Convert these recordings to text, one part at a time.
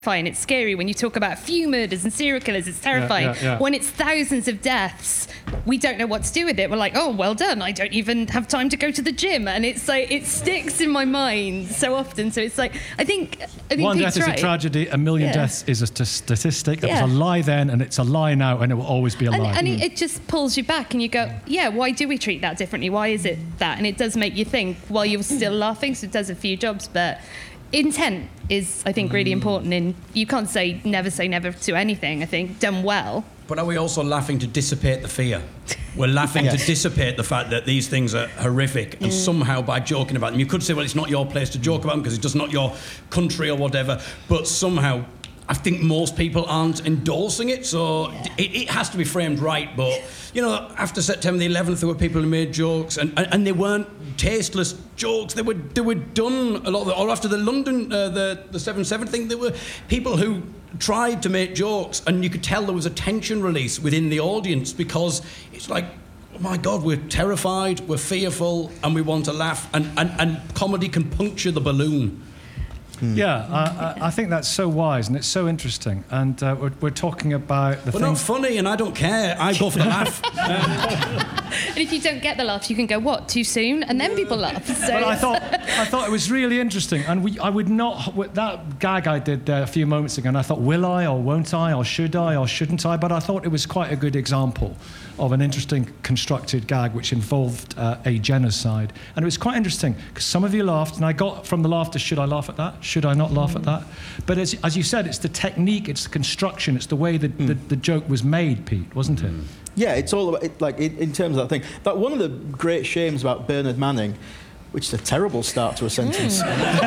Fine, it's scary when you talk about a few murders and serial killers. It's terrifying. When it's thousands of deaths, we don't know what to do with it. We're like, oh, well done. I don't even have time to go to the gym, and it's like it sticks in my mind so often. So it's like I think one Pete's death right. is a tragedy. A million deaths is a statistic. It was a lie then, and it's a lie now, and it will always be a lie. And it just pulls you back, and you go, yeah, why do we treat that differently? Why is it that? And it does make you think while you're still laughing. So it does a few jobs, but intent is, I think, really important. And you can't say never to anything. I think done well. But are we also laughing to dissipate the fear? We're laughing to dissipate the fact that these things are horrific, and somehow by joking about them, you could say, well, it's not your place to joke about them because it's just not your country or whatever, but somehow I think most people aren't endorsing it, so it has to be framed right. But, you know, after September the 11th, there were people who made jokes, and they weren't tasteless jokes. They were done a lot of the, or after the London, the 7/7 thing, there were people who tried to make jokes, and you could tell there was a tension release within the audience because it's like, oh my God, we're terrified, we're fearful, and we want to laugh, and comedy can puncture the balloon. Yeah, I think that's so wise and it's so interesting. And we're talking about the things... We're not funny and I don't care. I go for the laugh. And if you don't get the laugh, you can go, what, too soon? And then people laugh. So. But I thought it was really interesting. And I would not... That gag I did a few moments ago, and I thought, will I or won't I or should I or shouldn't I? But I thought it was quite a good example of an interesting constructed gag which involved a genocide. And it was quite interesting because some of you laughed, and I got from the laughter, should I laugh at that? Should I not laugh at that? But as you said, it's the technique, it's the construction, it's the way that the joke was made, Pete, wasn't it? Yeah, it's all about, in terms of that thing. That one of the great shames about Bernard Manning, which is a terrible start to a sentence.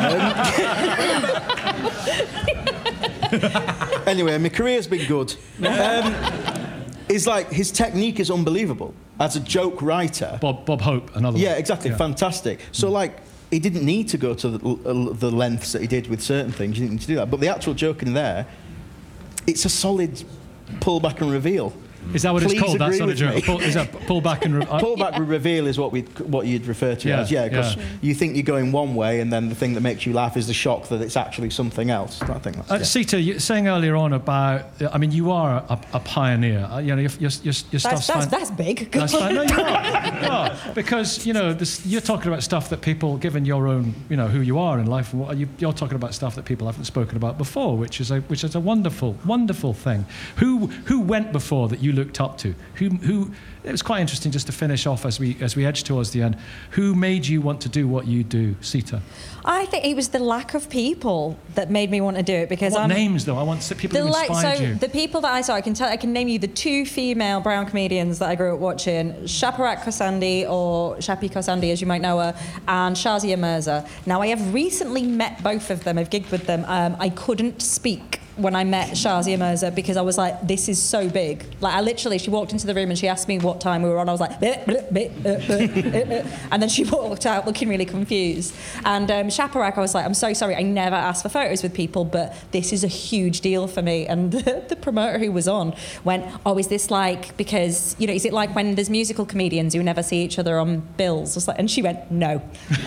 Anyway, my career's been good. Is like his technique is unbelievable as a joke writer. Bob Hope, another one. Yeah, exactly, fantastic. So like, he didn't need to go to the lengths that he did with certain things. He didn't need to do that. But the actual joke in there, it's a solid pull back and reveal. Is that what Please it's called? That sort of joke? Is that pull back and pull back reveal is what you'd refer to as because you think you're going one way, and then the thing that makes you laugh is the shock that it's actually something else. I think that's Sita, you saying earlier on about, I mean, you are a pioneer. You know, your stuff's that's big. That's fine. No, you are. Because, you know, you're talking about stuff that people, given your own, you know, who you are in life, and you're talking about stuff that people haven't spoken about before, which is a wonderful, wonderful thing. Who went before that you looked up to? Who it was quite interesting just to finish off as we edge towards the end. Who made you want to do what you do, Sita? I think it was the lack of people that made me want to do it because what names though? I want people who inspired you. The people that I saw, I can name you the two female brown comedians that I grew up watching: Shaparak Khorsandi, or Shapi Khorsandi as you might know her, and Shazia Mirza. Now I have recently met both of them. I've gigged with them. I couldn't speak when I met Shazia Mirza because I was like, this is so big. Like she walked into the room and she asked me what time we were on. I was like, and then she walked out looking really confused. And Shaparak, I was like, I'm so sorry, I never asked for photos with people, but this is a huge deal for me. And the promoter who was on went, oh, is this like, because, you know, is it like when there's musical comedians who never see each other on bills? And she went, no.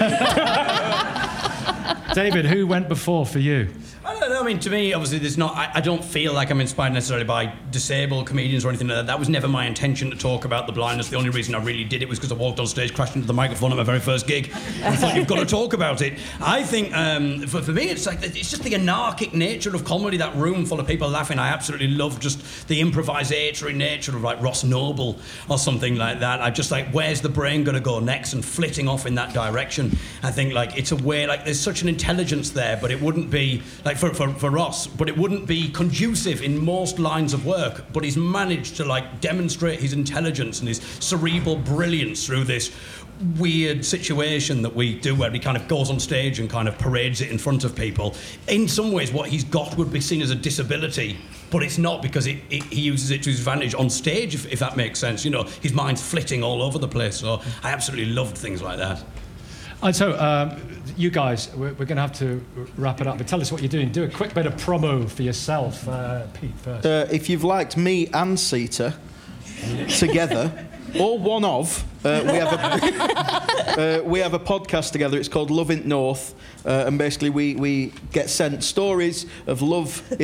David, who went before for you? I don't know. I mean, to me, obviously, there's not. I don't feel like I'm inspired necessarily by disabled comedians or anything like that. That was never my intention to talk about the blindness. The only reason I really did it was because I walked on stage, crashed into the microphone at my very first gig. I thought, you've got to talk about it. I think for me, it's just the anarchic nature of comedy. That room full of people laughing. I absolutely love just the improvisatory nature of like Ross Noble or something like that. I just like, where's the brain going to go next, and flitting off in that direction. I think like it's a way, like there's such an intelligence there, but it wouldn't be like for Ross, but it wouldn't be conducive in most lines of work. But he's managed to like demonstrate his intelligence and his cerebral brilliance through this weird situation that we do, where he kind of goes on stage and kind of parades it in front of people. In some ways, what he's got would be seen as a disability, but it's not, because he uses it to his advantage on stage, if that makes sense. You know, his mind's flitting all over the place. So I absolutely loved things like that. And so, you guys, we're going to have to wrap it up, but tell us what you're doing. Do a quick bit of promo for yourself, Pete, first. If you've liked me and Sita together, or one of, we have a podcast together. It's called Love in North, and basically we get sent stories of love